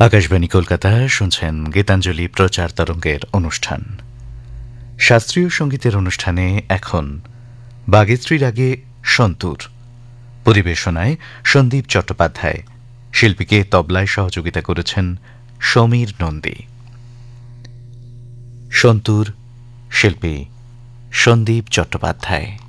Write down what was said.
আকাশবাণী কলকাতা শুনছেন গীতাঞ্জলি প্রচার তরঙ্গের অনুষ্ঠান। শাস্ত্রীয় সঙ্গীতের অনুষ্ঠানে এখন বাগেত্রীর আগে সন্তুর পরিবেশনায় সন্দীপ চট্টোপাধ্যায়, শিল্পীকে তবলায় সহযোগিতা করেছেন সমীর নন্দী। সন্তুর, শিল্পী সন্দীপ চট্টোপাধ্যায়।